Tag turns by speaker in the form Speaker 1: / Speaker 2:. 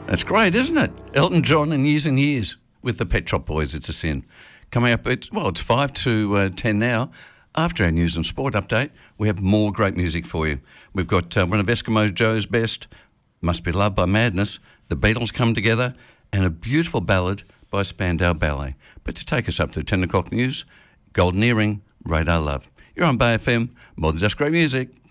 Speaker 1: That's great, isn't it? Elton John and Years with the Pet Shop Boys, It's a Sin. Coming up, it's 5 to 10 now. After our news and sport update, we have more great music for you. We've got one of Eskimo Joe's best, Must Be Loved by Madness, The Beatles Come Together, and a beautiful ballad by Spandau Ballet. But to take us up to 10 o'clock news, Golden Earring, Radar Love. You're on Bay FM, more than just great music.